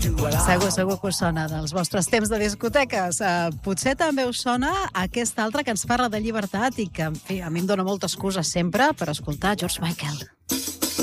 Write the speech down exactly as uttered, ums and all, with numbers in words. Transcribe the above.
Segur, segur que us sona dels vostres temps de discoteques. Uh, potser també us sona aquesta altra que ens parla de llibertat i que, en fi, a mi em dóna molta excusa sempre per escoltar George Michael.